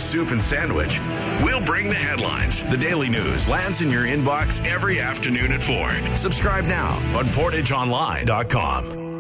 soup and sandwich. We'll bring the headlines. The Daily News lands in your inbox every afternoon at 4. Subscribe now on PortageOnline.com.